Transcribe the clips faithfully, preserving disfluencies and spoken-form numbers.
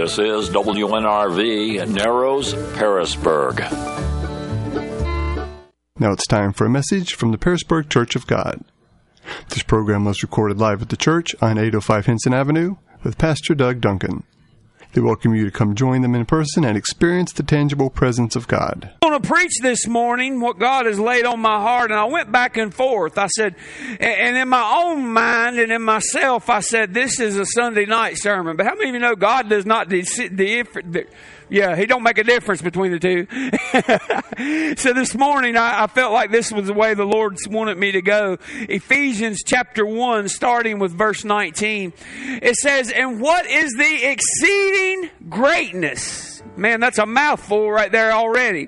This is W N R V, Narrows, Pearisburg. Now it's time for a message from the Pearisburg Church of God. This program was recorded live at the church on eight oh five Henson Avenue with Pastor Doug Duncan. They welcome you to come join them in person and experience the tangible presence of God. I want to preach this morning what God has laid on my heart, and I went back and forth. I said, and in my own mind and in myself, I said, this is a Sunday night sermon. But how many of you know God does not differ? Yeah, He don't make a difference between the two. So this morning, I, I felt like this was the way the Lord wanted me to go. Ephesians chapter one, starting with verse nineteen. It says, and what is the exceeding greatness? Man, that's a mouthful right there already.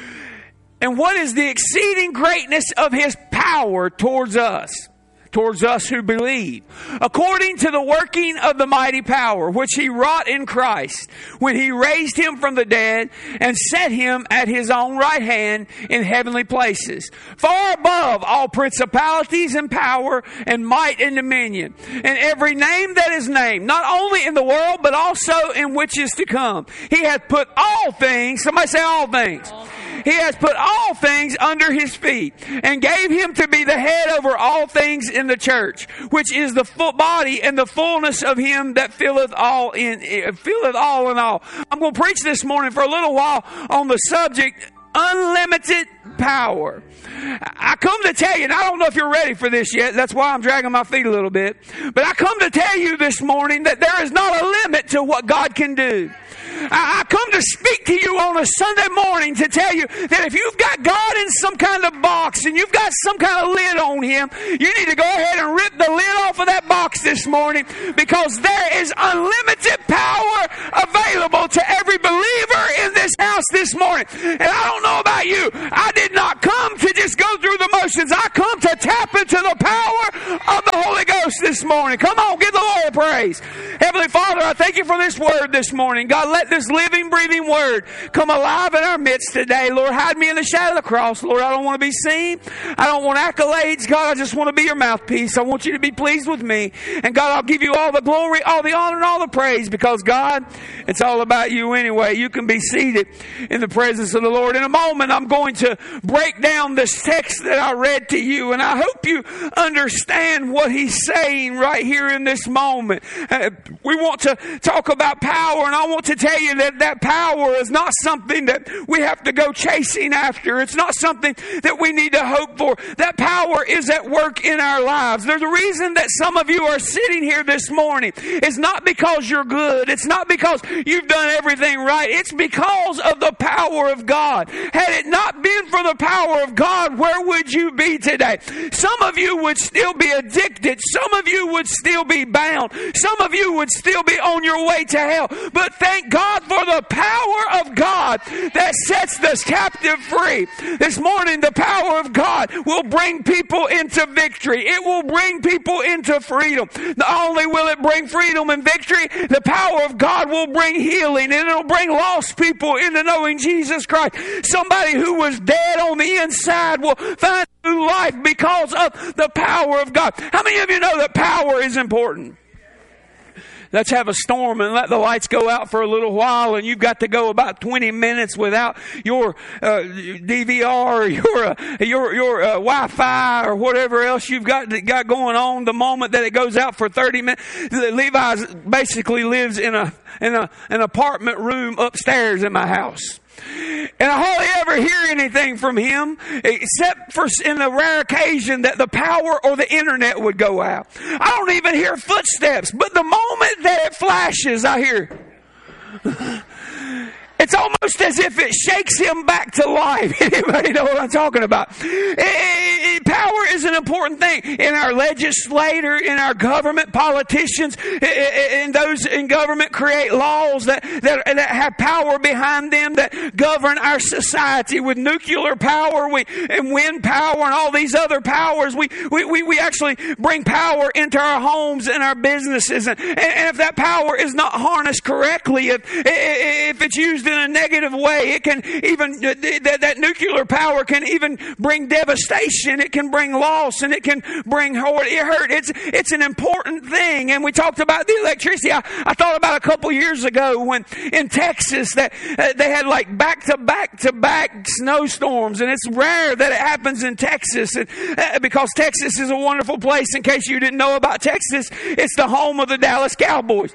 And what is the exceeding greatness of His power towards us? Towards us who believe, according to the working of the mighty power, which He wrought in Christ, when He raised Him from the dead and set Him at His own right hand in heavenly places, far above all principalities and power and might and dominion, and every name that is named, not only in the world, but also in which is to come. He hath put all things, somebody say all things. All things. He has put all things under His feet and gave Him to be the head over all things in the church, which is the full body and the fullness of Him that filleth all in filleth all in all. I'm going to preach this morning for a little while on the subject unlimited power. I come to tell you, and I don't know if you're ready for this yet, that's why I'm dragging my feet a little bit, but I come to tell you this morning that there is not a limit to what God can do. I come to speak to you on a Sunday morning to tell you that if you've got God in some kind of box and you've got some kind of lid on Him, you need to go ahead and rip the lid off of that box this morning, because there is unlimited power available to every believer in this house this morning. And I don't know about you, I did not come to just go through the motions. I come to tap into the power of the Holy Ghost this morning. Come on, give the Lord praise. Heavenly Father, I thank You for this word this morning. God, let this living, breathing word come alive in our midst today. Lord, hide me in the shadow of the cross. Lord, I don't want to be seen. I don't want accolades. God, I just want to be Your mouthpiece. I want You to be pleased with me. And God, I'll give You all the glory, all the honor, and all the praise, because God, it's all about You anyway. You can be seated in the presence of the Lord. In a moment, I'm going to break down this text that I read to you, and I hope you understand what he's saying right here in this moment. Uh, we want to talk about power, and I want to tell you that that power is not something that we have to go chasing after. It's not something that we need to hope for. That power is at work in our lives. There's a reason that some of you are sitting here this morning. It's not because you're good. It's not because you've done everything right. It's because of the power of God. Had it not been for the power of God, where would you be today? Some of you would still be addicted. Some of you would still be bound. Some of you would still be on your way to hell. But thank God for the power of God that sets the captive free. This morning, the power of God will bring people into victory. It will bring people into freedom. Not only will it bring freedom and victory, the power of God will bring healing, and it'll bring lost people into knowing Jesus Christ. Somebody who was dead on the inside will find new life because of the power of God. How many of you know that power is important? Let's have a storm and let the lights go out for a little while, and you've got to go about twenty minutes without your uh, D V R or your uh, your your uh, Wi-Fi or whatever else you've got got going on. The moment that it goes out for thirty minutes, Levi basically lives in a in a an apartment room upstairs in my house. And I hardly ever hear anything from him, except for in the rare occasion that the power or the internet would go out. I don't even hear footsteps, but the moment that it flashes, I hear. It's almost as if it shakes him back to life. Anybody know what I'm talking about? It, it, power is an important thing in our legislator, in our government, politicians, and those in government create laws that, that, that have power behind them that govern our society. With nuclear power we, and wind power and all these other powers, we, we, we, we actually bring power into our homes and our businesses. And, and if that power is not harnessed correctly, if, if it's used in a negative way, it can even, that, that nuclear power can even bring devastation. It can bring loss and it can bring hurt. It's, it's an important thing. And we talked about the electricity. I, I thought about a couple years ago when in Texas that uh, they had like back to back to back snowstorms. And it's rare that it happens in Texas and, uh, because Texas is a wonderful place. In case you didn't know about Texas, it's the home of the Dallas Cowboys.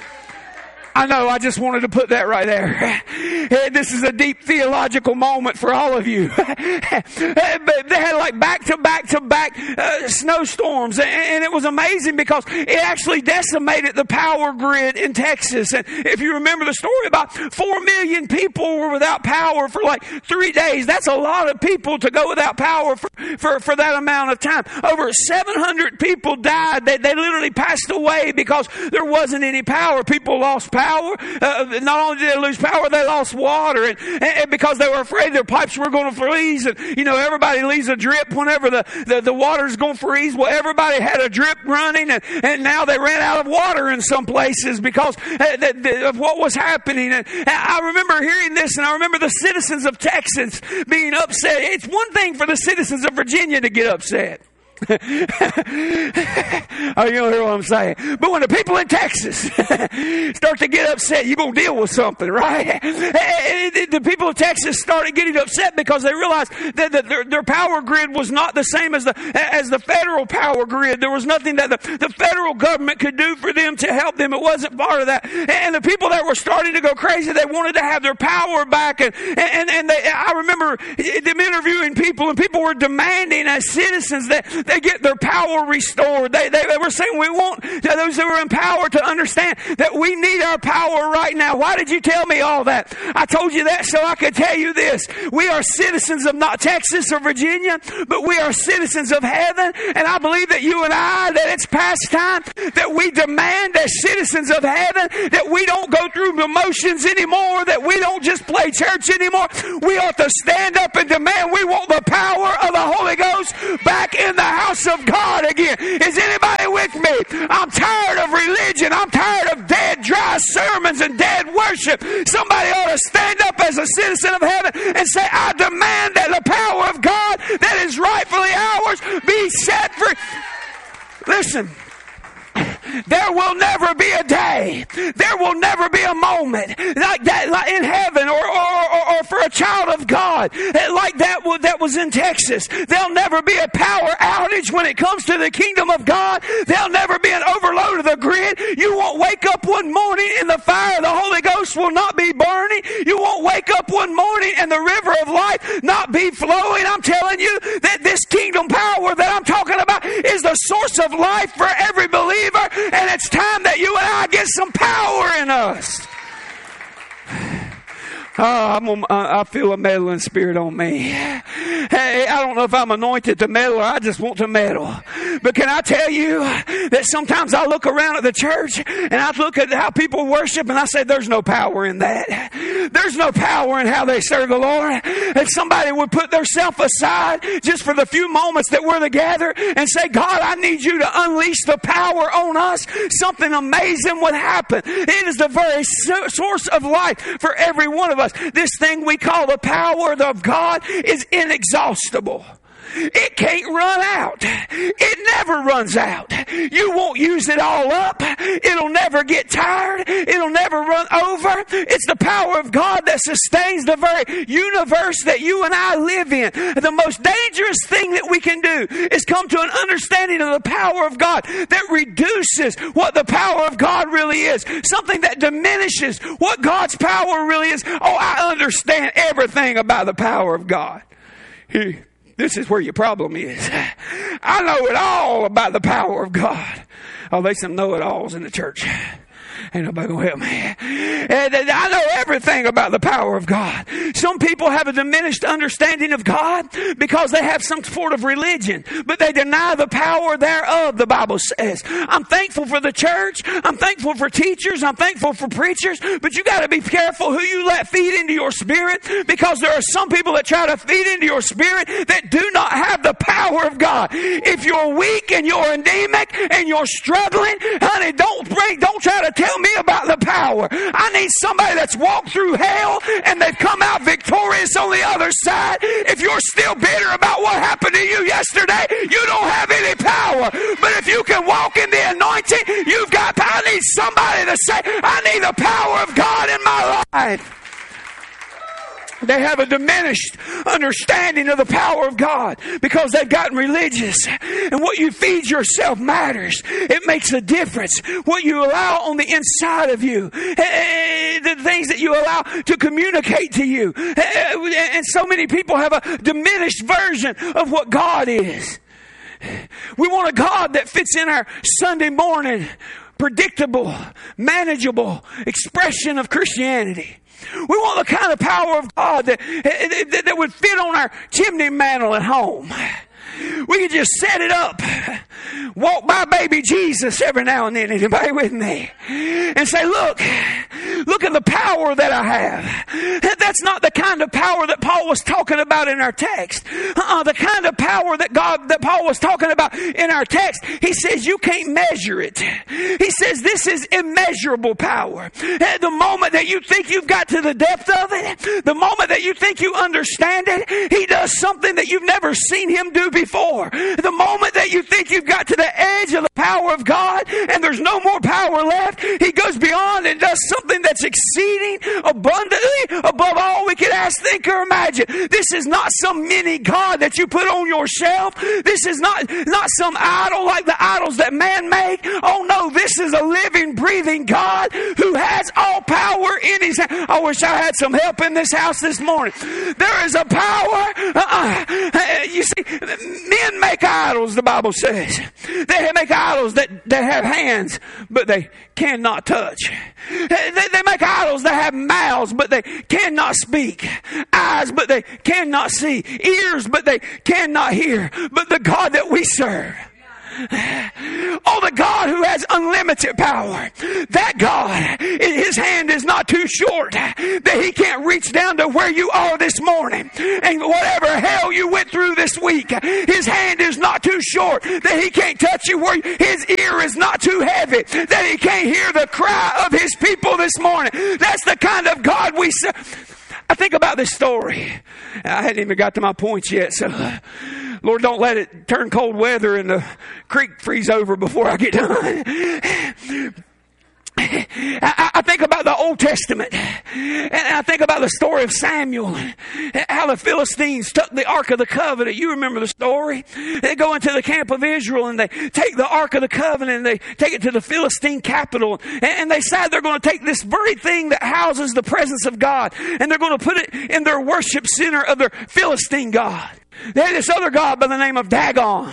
I know, I just wanted to put that right there. This is a deep theological moment for all of you. But they had like back to back to back uh, snowstorms. And it was amazing because it actually decimated the power grid in Texas. And if you remember the story, about four million people were without power for like three days. That's a lot of people to go without power for, for, for that amount of time. Over seven hundred people died. They, they literally passed away because there wasn't any power. People lost power. Power. Uh, not only did they lose power, they lost water, and, and because they were afraid their pipes were going to freeze. And you know, everybody leaves a drip whenever the, the, the water's going to freeze. Well, everybody had a drip running, and, and now they ran out of water in some places because uh, the, the, of what was happening. And I remember hearing this, and I remember the citizens of Texas being upset. It's one thing for the citizens of Virginia to get upset. Oh, you don't hear what I'm saying. But when the people in Texas start to get upset, you're going to deal with something, right? The people of Texas started getting upset because they realized that their, their power grid was not the same as the as the federal power grid. There was nothing that the, the federal government could do for them to help them. It wasn't part of that. And the people that were starting to go crazy, they wanted to have their power back. And, and, and they, I remember them interviewing people, and people were demanding as citizens that they get their power restored. They, they, they were saying, we want those who are in power to understand that we need our power right now. Why did you tell me all that? I told you that so I could tell you this. We are citizens of not Texas or Virginia, but we are citizens of heaven. And I believe that you and I, that it's past time that we demand as citizens of heaven that we don't go through the motions anymore, that we don't just play church anymore. We ought to stand up and demand we want the power of the Holy Ghost back in the house of God again. Is anybody with me? I'm tired of religion. I'm tired of dead, dry sermons and dead worship. Somebody ought to stand up as a citizen of heaven and say, I demand that the power of God that is rightfully ours be set free. Listen. There will never be a day, there will never be a moment like that like in heaven or, or, or, or for a child of God like that, that was in Texas. There'll never be a power outage when it comes to the kingdom of God. There'll never be an overload of the grid. You won't wake up one morning and the fire of the Holy Ghost will not be burning. You won't wake up one morning and the river of life not be flowing. I'm telling you that this kingdom power that I'm talking about is the source of life for every believer. And it's time that you and I get some power in us. Oh, I'm a, I feel a meddling spirit on me. Hey, I don't know if I'm anointed to meddle or I just want to meddle. But can I tell you that sometimes I look around at the church and I look at how people worship and I say, there's no power in that. There's no power in how they serve the Lord. If somebody would put themselves aside just for the few moments that we're together and say, God, I need you to unleash the power on us, something amazing would happen. It is the very source of life for every one of us. This thing we call the power of God is inexhaustible. It can't run out. It never runs out. You won't use it all up. It'll never get tired. It'll never run over. It's the power of God that sustains the very universe that you and I live in. The most dangerous thing that we can do is come to an understanding of the power of God that reduces what the power of God really is. Something that diminishes what God's power really is. Oh, I understand everything about the power of God. He This is where your problem is. I know it all about the power of God. Oh, there's some know-it-alls in the church. Ain't nobody gonna help me. And I know everything about the power of God. Some people have a diminished understanding of God because they have some sort of religion, but they deny the power thereof, the Bible says. I'm thankful for the church. I'm thankful for teachers. I'm thankful for preachers, but you got to be careful who you let feed into your spirit, because there are some people that try to feed into your spirit that do not have the power of God. If you're weak and you're anemic and you're struggling, honey, don't bring, don't try to tell me about the power power. I need somebody that's walked through hell and they've come out victorious on the other side. If you're still bitter about what happened to you yesterday, you don't have any power. But if you can walk in the anointing, you've got power. I need somebody to say, I need the power of God in my life. They have a diminished understanding of the power of God because they've gotten religious. And what you feed yourself matters. It makes a difference. What you allow on the inside of you. The things that you allow to communicate to you. And so many people have a diminished version of what God is. We want a God that fits in our Sunday morning, predictable, manageable expression of Christianity. We want the kind of power of God that, that, that would fit on our chimney mantle at home. We could just set it up, walk by baby Jesus every now and then, anybody with me, and say, look, look at the power that I have. That's not the kind of power that Paul was talking about in our text. Uh-uh, the kind of power that God, that Paul was talking about in our text, he says you can't measure it. He says this is immeasurable power. At the moment that you think you've got to the depth of it, the moment that you think you understand it, he does something that you've never seen him do before. Before. The moment that you think you've got to the edge of the power of God and there's no more power left, he goes beyond and does something that's exceeding abundantly above all we could ask, think, or imagine. This is not some mini God that you put on your shelf. This is not, not some idol like the idols that man make. Oh no, this is a living, breathing God who has all power in his hand. I wish I had some help in this house this morning. There is a power. Uh-uh. You see, men make idols, the Bible says. They make idols that, that have hands, but they cannot touch. They, they make idols that have mouths, but they cannot speak. Eyes, but they cannot see. Ears, but they cannot hear. But the God that we serve, oh, the God who has unlimited power. That God, his hand is not too short that he can't reach down to where you are this morning. And whatever hell you went through this week, his hand is not too short that he can't touch you where his ear is not too heavy that he can't hear the cry of his people this morning. That's the kind of God we serve. I think about this story. I hadn't even got to my points yet, so Lord, don't let it turn cold weather and the creek freeze over before I get done. I, I think about the Old Testament, and I think about the story of Samuel, how the Philistines took the Ark of the Covenant. You remember the story? They go into the camp of Israel, and they take the Ark of the Covenant, and they take it to the Philistine capital, and, and they decide they're going to take this very thing that houses the presence of God, and they're going to put it in their worship center of their Philistine God. They had this other God by the name of Dagon.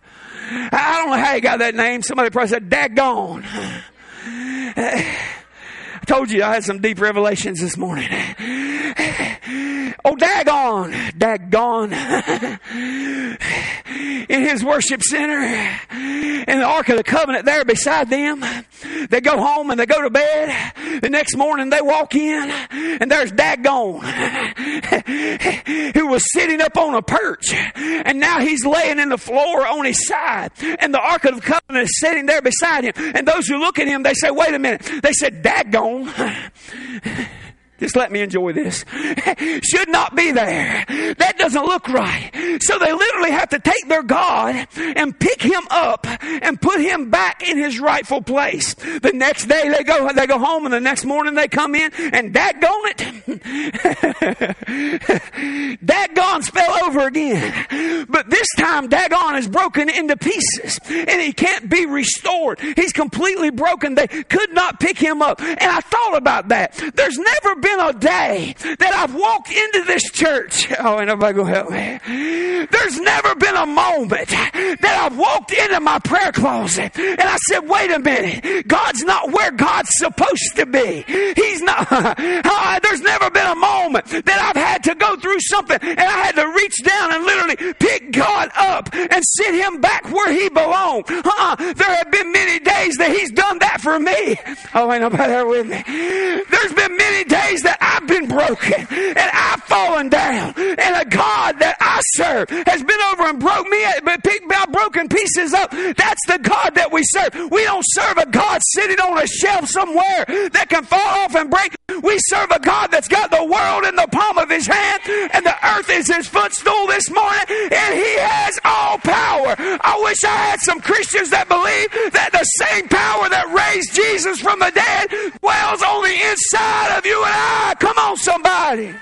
I don't know how he got that name. Somebody probably said Dagon. I told you I had some deep revelations this morning. Oh, Dagon, Dagon, in his worship center, in the Ark of the Covenant there beside them. They go home and they go to bed. The next morning they walk in and there's Dagon, who was sitting up on a perch, and now he's laying in the floor on his side, and the Ark of the Covenant is sitting there beside him. And those who look at him, they say, wait a minute. They said, Dagon, just let me enjoy this, should not be there. That doesn't look right. So they literally have to take their God and pick him up and put him back in his rightful place. The next day they go they go home, and the next morning they come in, and daggone it, Dagon's fell over again. But this time Dagon is broken into pieces, and he can't be restored. He's completely broken. They could not pick him up. And I thought about that. There's never been a day that I've walked into this church. Oh, ain't nobody gonna help me. There's never been a moment that I've walked into my prayer closet and I said, wait a minute, God's not where God's supposed to be. He's not. Uh, there's never been a moment that I've had to go through something and I had to reach down and literally pick God up and sit him back where he belonged. Uh-uh. There have been many days that he's done that for me. Oh, ain't nobody there with me. There's been many days is that I've been broken and I've fallen down, and a God that I serve has been over and broke me about broken pieces up. That's the God that we serve. We don't serve a God sitting on a shelf somewhere that can fall off and break. We serve a God that's got the world in the palm of his hand, and the earth is his footstool this morning, and he has all power. I wish I had some Christians that believe that the same power that raised Jesus from the dead dwells on the inside of you and I. Come on, somebody.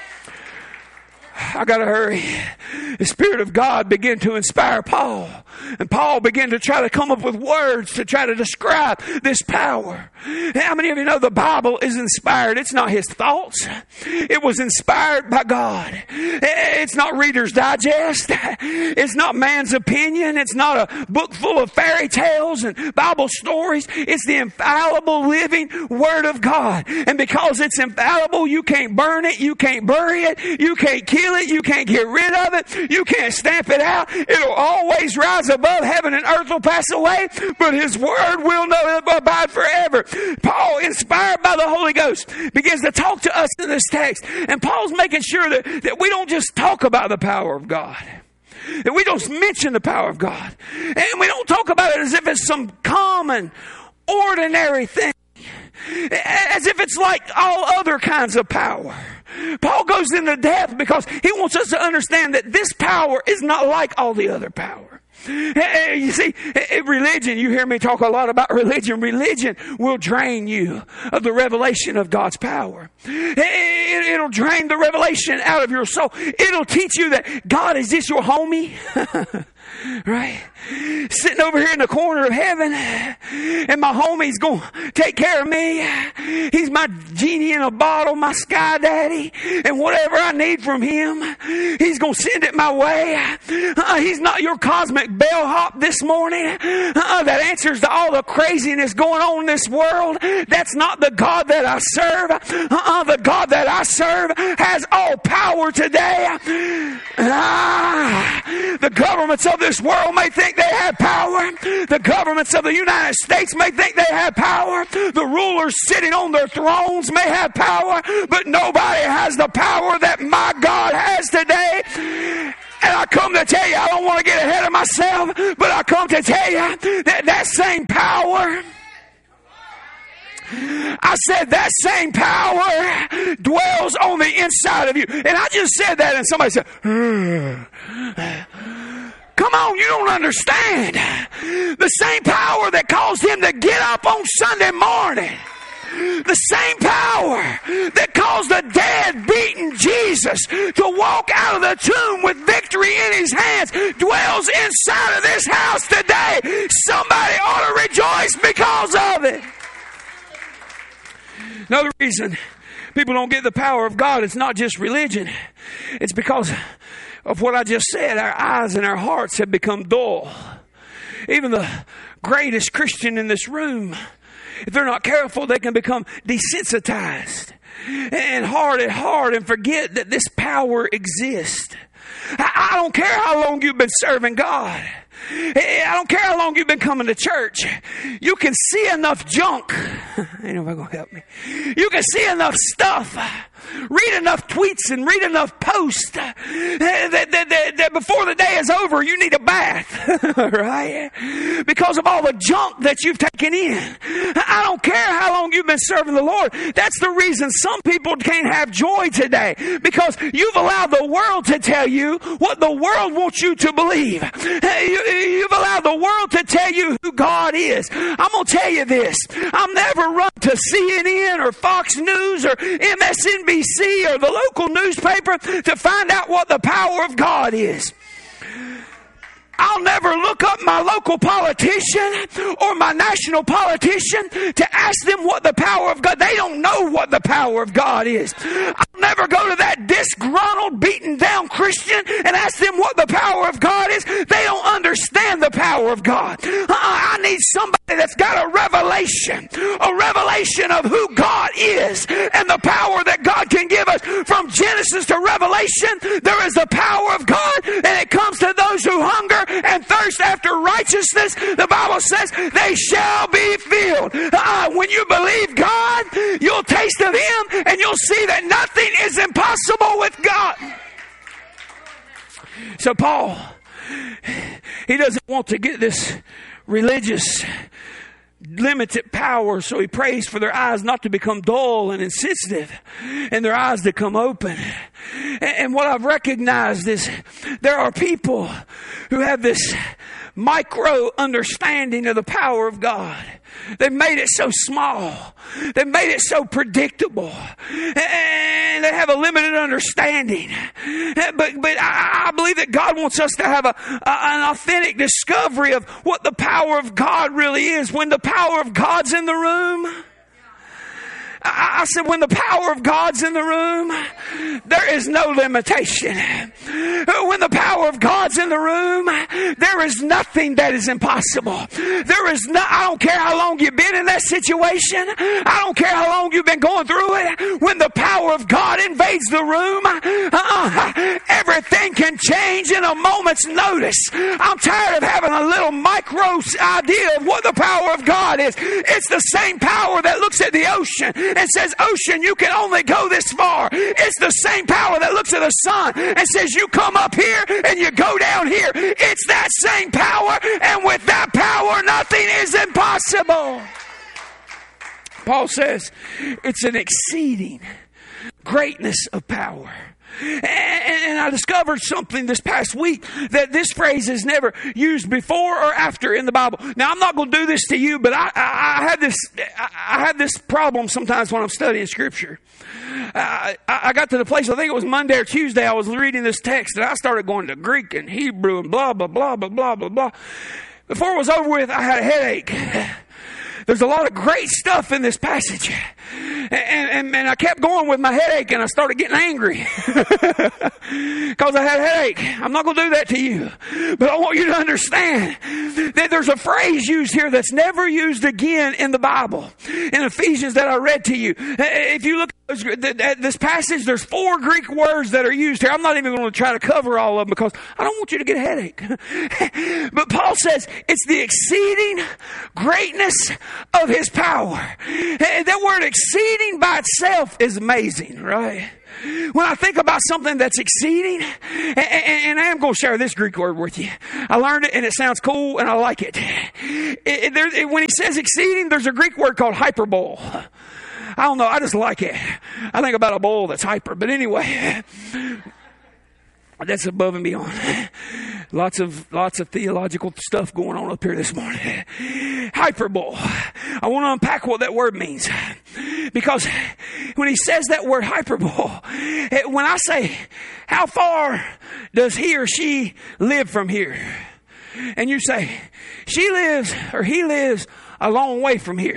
I gotta hurry. The Spirit of God began to inspire Paul, and Paul began to try to come up with words to try to describe this power. How many of you know the Bible is inspired? It's not his thoughts. It was inspired by God. It's not Reader's Digest. It's not man's opinion. It's not a book full of fairy tales and Bible stories. It's the infallible living Word of God. And because it's infallible, you can't burn it. You can't bury it. You can't kill it. You can't get rid of it. You can't stamp it out. It'll always rise above. Heaven and earth will pass away, but his word will not abide forever. Paul, inspired by the Holy Ghost, begins to talk to us in this text. And Paul's making sure that, that we don't just talk about the power of God. That we don't mention the power of God. And we don't talk about it as if it's some common, ordinary thing. As if it's like all other kinds of power. Paul goes into depth because he wants us to understand that this power is not like all the other power. You see, religion, you hear me talk a lot about religion. Religion will drain you of the revelation of God's power. It'll drain the revelation out of your soul. It'll teach you that God is just your homie. Right? Sitting over here in the corner of heaven, and my homie's going to take care of me. He's my genie in a bottle, my sky daddy, and whatever I need from him, he's going to send it my way. Uh, he's not your cosmic bellhop this morning uh, that answers to all the craziness going on in this world. That's not the God that I serve. Uh, the God that I serve has all power today. Ah, the governments of this world may think they have power. The governments of the United States may think they have power. The rulers sitting on their thrones may have power, but nobody has the power that my God has today. And I come to tell you, I don't want to get ahead of myself, but I come to tell you that that same power, I said that same power dwells on the inside of you. And I just said that, and somebody said, hmm. Come on, you don't understand. The same power that caused him to get up on Sunday morning, the same power that caused the dead, beaten Jesus to walk out of the tomb with victory in his hands dwells inside of this house today. Somebody ought to rejoice because of it. Another reason people don't get the power of God, it's not just religion. It's because of what I just said. Our eyes and our hearts have become dull. Even the greatest Christian in this room, if they're not careful, they can become desensitized and hard at heart and forget that this power exists. I don't care how long you've been serving God. I don't care how long you've been coming to church. You can see enough junk. Ain't nobody gonna help me. You can see enough stuff. Read enough tweets and read enough posts that, that, that, that before the day is over, you need a bath, right? Because of all the junk that you've taken in. I don't care how long you've been serving the Lord. That's the reason some people can't have joy today, because you've allowed the world to tell you what the world wants you to believe. You've allowed the world to tell you who God is. I'm going to tell you this. I'll never run to C N N or Fox News or M S N B C or the local newspaper to find out what the power of God is. I'll never look up my local politician or my national politician to ask them what the power of God. They don't know what the power of God is. I'll never go to that disgruntled, beaten down Christian and ask them what the power of God is. They don't understand the power of God. Uh-uh, I need somebody that's got a revelation, a revelation of who God is and the power that God can give us. From Genesis to Revelation, there is the power of God, and it comes to those who hunger and thirst after righteousness. The Bible says they shall be filled. Uh, when you believe God, Him, you'll taste of Him, and you'll see that nothing is impossible with God. So Paul, he doesn't want to get this religious limited power, so he prays for their eyes not to become dull and insensitive and their eyes to come open. And what I've recognized is there are people who have this micro understanding of the power of God. They've made it so small. They've made it so predictable. And they have a limited understanding. But, but I believe that God wants us to have a, a, an authentic discovery of what the power of God really is. When the power of God's in the room, I said, when the power of God's in the room, there is no limitation. When the power of God's in the room, there is nothing that is impossible. There is no, I don't care how long you've been in that situation. I don't care how long you've been going through it. When the power of God invades the room, uh, everything can change in a moment's notice. I'm tired of having a little micro idea of what the power of God is. It's the same power that looks at the ocean and says, ocean, you can only go this far. It's the same power that looks at the sun and says, you come up here and you go down here. It's that same power, and with that power, nothing is impossible. Paul says it's an exceeding greatness of power. And I discovered something this past week, that this phrase is never used before or after in the Bible. Now, I'm not going to do this to you, but I, I, I have this I have this problem sometimes when I'm studying Scripture. I, I got to the place, I think it was Monday or Tuesday, I was reading this text, and I started going to Greek and Hebrew and blah, blah, blah, blah, blah, blah, blah. Before it was over with, I had a headache. There's a lot of great stuff in this passage. And, and, and I kept going with my headache, and I started getting angry because I had a headache. I'm not going to do that to you. But I want you to understand that there's a phrase used here that's never used again in the Bible. In Ephesians that I read to you. If you look at this passage, there's four Greek words that are used here. I'm not even going to try to cover all of them because I don't want you to get a headache. But Paul says it's the exceeding greatness of His power. That word exceeding by itself is amazing, right? When I think about something that's exceeding, and, and I am going to share this Greek word with you. I learned it and it sounds cool and I like it. it, it, there, it when he says exceeding, there's a Greek word called hyperbole. I don't know, I just like it. I think about a bowl that's hyper, but anyway, that's above and beyond. Lots of lots of theological stuff going on up here this morning. Hyperbole. I want to unpack what that word means. Because when he says that word hyperbole, when I say, how far does he or she live from here? And you say, she lives or he lives a long way from here.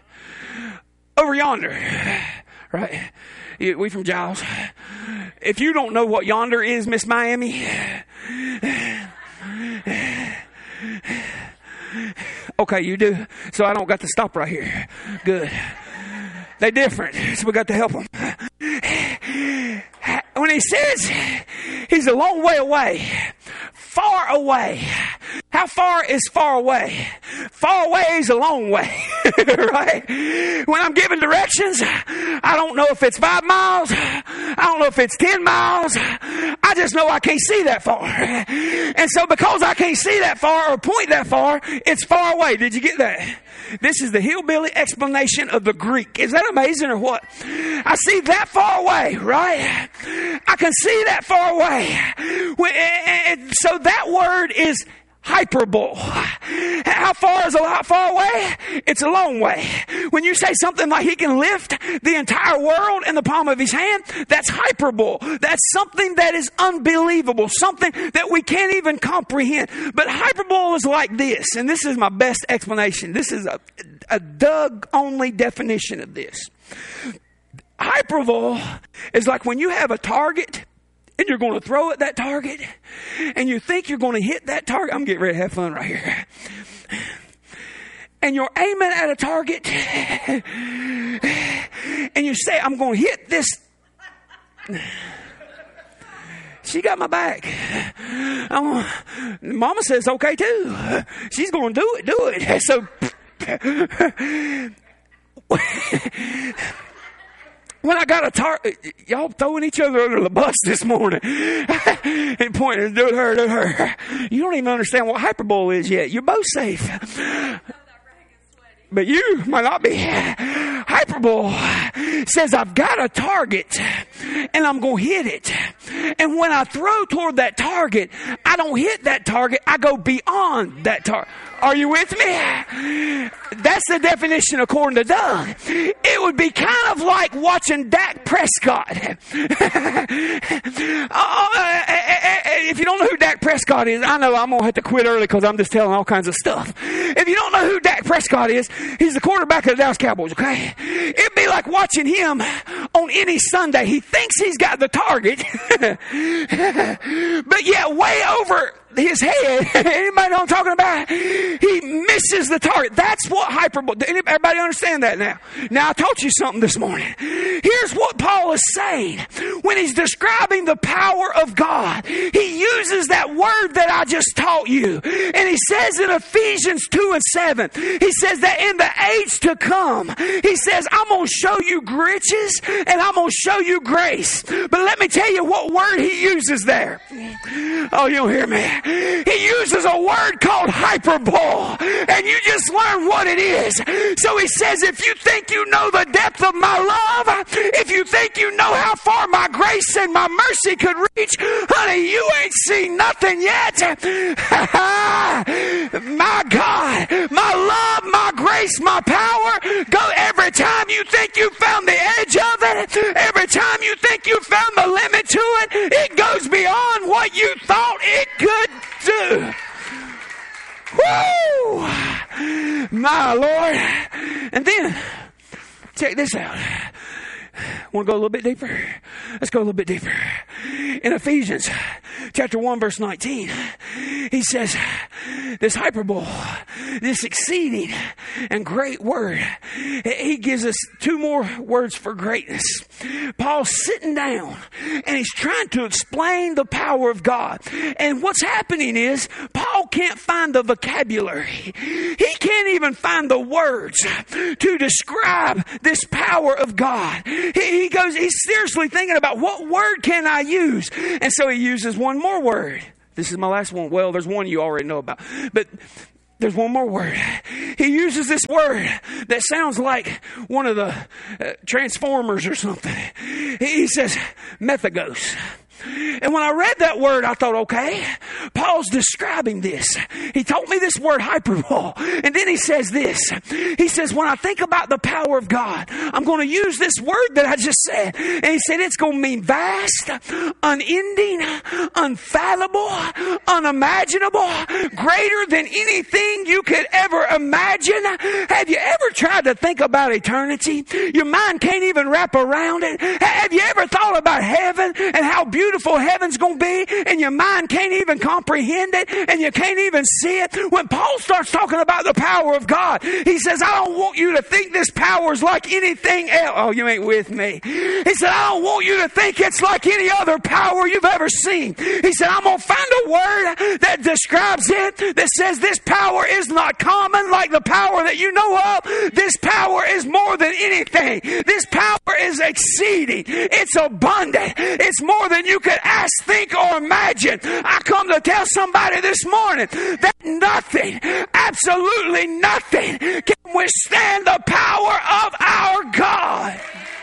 Over yonder. Right? We from Giles. If you don't know what yonder is, Miss Miami. Okay, you do. So I don't got to stop right here. Good. They're different, so we got to help them. When he says he's a long way away, far away. How far is far away? Far away is a long way, right? When I'm giving directions, I don't know if it's five miles. I don't know if it's ten miles. I just know I can't see that far. And so because I can't see that far or point that far, it's far away. Did you get that? This is the hillbilly explanation of the Greek. Is that amazing or what? I see that far away, right? I can see that far away. So that word is hyperbole. How far is a lot far away? It's a long way. When you say something like he can lift the entire world in the palm of his hand, that's hyperbole. That's something that is unbelievable, something that we can't even comprehend. But hyperbole is like this, and this is my best explanation. This is a, a Doug-only definition of this. Hyperbole is like when you have a target and you're going to throw at that target, and you think you're going to hit that target. I'm getting ready to have fun right here. And you're aiming at a target, and you say, I'm going to hit this. She got my back. I'm, Mama says, okay, too. She's going to do it, do it. So When I got a target, y'all throwing each other under the bus this morning. And pointing, do it her, do it her. You don't even understand what hyperbole is yet. You're both safe. But you might not be. Hyperbole says I've got a target and I'm going to hit it. And when I throw toward that target, I don't hit that target. I go beyond that target. Are you with me? That's the definition according to Doug. It would be kind of like watching Dak Prescott. uh, if you don't know who Dak Prescott is, I know I'm going to have to quit early because I'm just telling all kinds of stuff. If you don't know who Dak Prescott is, he's the quarterback of the Dallas Cowboys, okay? It'd be like watching him on any Sunday. He thinks he's got the target, but yet way over his head, anybody know what I'm talking about? He misses the target. That's what hyperbole. Everybody understand that now? Now I taught you something this morning. Here's what Paul is saying when he's describing the power of God. He uses that word that I just taught you, and he says in Ephesians two and seven, he says that in the age to come, he says, I'm going to show you riches and I'm going to show you grace. But let me tell you what word he uses there. Oh, you don't hear me. He uses a word called hyperbole, and you just learn what it is. So he says, if you think you know the depth of my love, if you think you know how far my grace and my mercy could reach, honey, you ain't seen nothing yet. My God, my love, my grace, my power, go every time you think you found the edge of it, every time you think you found the limit to it, it goes beyond what you thought it could do. Woo! My Lord. And then, check this out. Want to go a little bit deeper? Let's go a little bit deeper. In Ephesians chapter one, verse nineteen, he says, this hyperbole, this exceeding and great word, he gives us two more words for greatness. Paul's sitting down and he's trying to explain the power of God. And what's happening is Paul can't find the vocabulary. He can't even find the words to describe this power of God. He, he goes, he's seriously thinking about what word can I use? And so he uses one more word. This is my last one. Well, there's one you already know about. But there's one more word. He uses this word that sounds like one of the uh, Transformers or something. He says, methagos. And when I read that word, I thought, okay, Paul's describing this. He told me this word hyperbole. And then he says this. He says, when I think about the power of God, I'm going to use this word that I just said. And he said, it's going to mean vast, unending, unfathomable, unimaginable, greater than anything you could ever imagine. Have you ever tried to think about eternity? Your mind can't even wrap around it. Have you ever thought about heaven and how beautiful Beautiful heaven's going to be, and your mind can't even comprehend it, and you can't even see it? When Paul starts talking about the power of God, he says, I don't want you to think this power is like anything else. Oh, you ain't with me. He said, I don't want you to think it's like any other power you've ever seen. He said, I'm going to find a word that describes it, that says this power is not common like the power that you know of. This power is more than anything. This power is exceeding. It's abundant. It's more than you could ask, think, or imagine. I come to tell somebody this morning that nothing, absolutely nothing, can withstand the power of our God.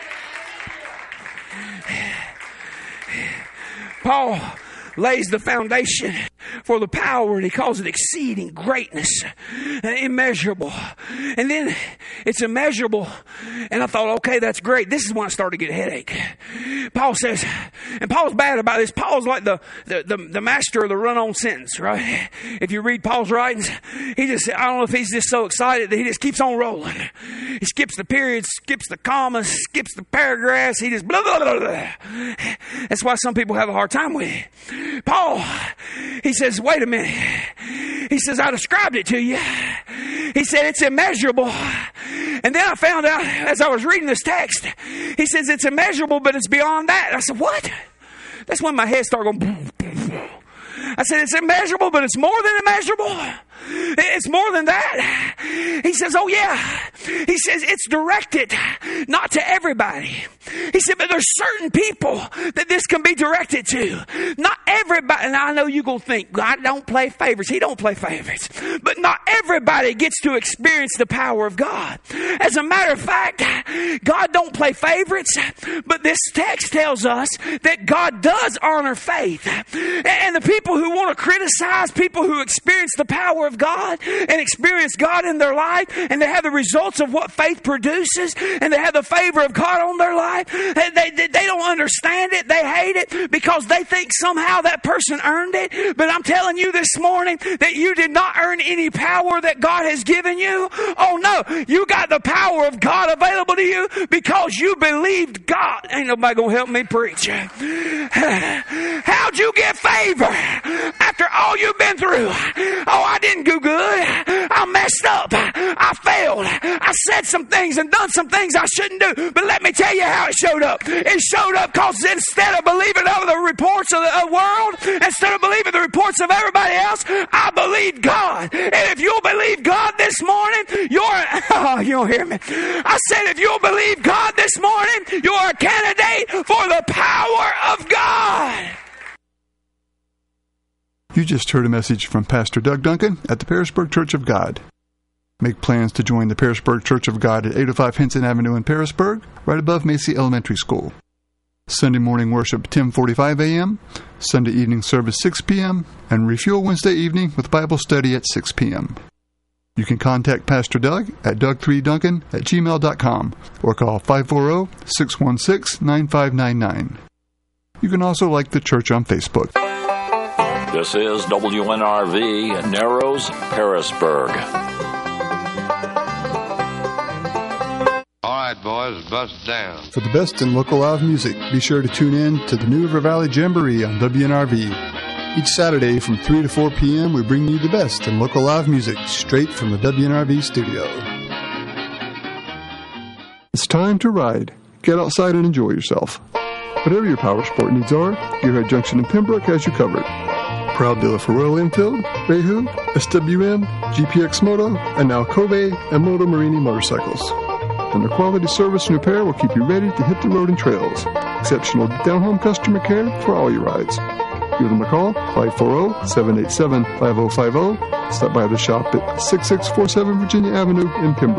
Paul lays the foundation for the power, and he calls it exceeding greatness, immeasurable. And then it's immeasurable, and I thought, okay, that's great. This is when I started to get a headache. Paul says, and Paul's bad about this. Paul's like the, the, the, the master of the run-on sentence, right? If you read Paul's writings, he just, I don't know if he's just so excited that he just keeps on rolling. He skips the periods, skips the commas, skips the paragraphs. He just blah, blah, blah, blah. That's why some people have a hard time with it. Paul, he says, wait a minute. He says, I described it to you. He said, it's immeasurable. And then I found out as I was reading this text, he says, it's immeasurable, but it's beyond that. I said, what? That's when my head started going. I said, it's immeasurable, but it's more than immeasurable. It's more than that. He says, oh yeah. He says it's directed not to everybody. He said, but there's certain people that this can be directed to. Not everybody. And I know you're going to think, God don't play favorites. He don't play favorites. But not everybody gets to experience the power of God. As a matter of fact, God don't play favorites. But this text tells us that God does honor faith. And the people who want to criticize people who experience the power of God and experience God in their life, and they have the results of what faith produces, and they have the favor of God on their life, they, they, they don't understand it. They hate it because they think somehow that person earned it. But I'm telling you this morning that you did not earn any power that God has given you. Oh no, you got the power of God available to you because you believed God. Ain't nobody gonna help me preach. How'd you get favor after all you've been through? Oh, I didn't do good. I messed up. I failed. I said some things and done some things I shouldn't do. But let me tell you how it showed up. It showed up because instead of believing over the reports of the world, instead of believing the reports of everybody else, I believed God. And if you'll believe God this morning, you're, oh, you don't hear me. I said, if you'll believe God this morning, you're a candidate for the power of God. You just heard a message from Pastor Doug Duncan at the Pearisburg Church of God. Make plans to join the Pearisburg Church of God at eight oh five Henson Avenue in Pearisburg, right above Macy Elementary School. Sunday morning worship ten forty-five a.m., Sunday evening service six p.m., and refuel Wednesday evening with Bible study at six p.m. You can contact Pastor Doug at doug three duncan at gmail dot com or call five four zero, six one six, nine five nine nine. You can also like the church on Facebook. This is W N R V, Narrows, Pearisburg. All right, boys, bust down. For the best in local live music, be sure to tune in to the New River Valley Jamboree on W N R V. Each Saturday from three to four p.m., we bring you the best in local live music straight from the W N R V studio. It's time to ride. Get outside and enjoy yourself. Whatever your power sport needs are, Gearhead Junction in Pembroke has you covered. Proud dealer for Royal Enfield, Reihu, S W M, G P X Moto, and now Kobe and Moto Marini motorcycles. And their quality service and repair will keep you ready to hit the road and trails. Exceptional down-home customer care for all your rides. Give them a call, five four zero, seven eight seven, five zero five zero. Stop by the shop at six six four seven Virginia Avenue in Pembroke.